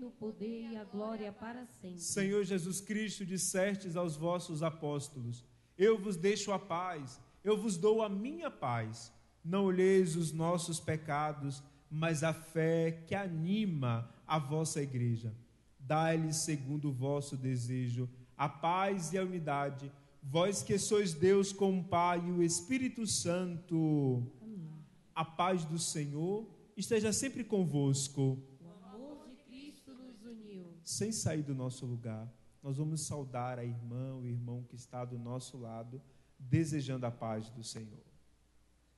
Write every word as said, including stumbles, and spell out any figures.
o poder e a glória para sempre. Senhor Jesus Cristo, dissestes aos vossos apóstolos: eu vos deixo a paz, eu vos dou a minha paz. Não olheis os nossos pecados, mas a fé que anima a vossa igreja. Dai-lhes segundo o vosso desejo a paz e a unidade, vós que sois Deus com o Pai e o Espírito Santo. Amém. A paz do Senhor esteja sempre convosco. O amor de Cristo nos uniu. Sem sair do nosso lugar, nós vamos saudar a irmã, o irmão que está do nosso lado, desejando a paz do Senhor.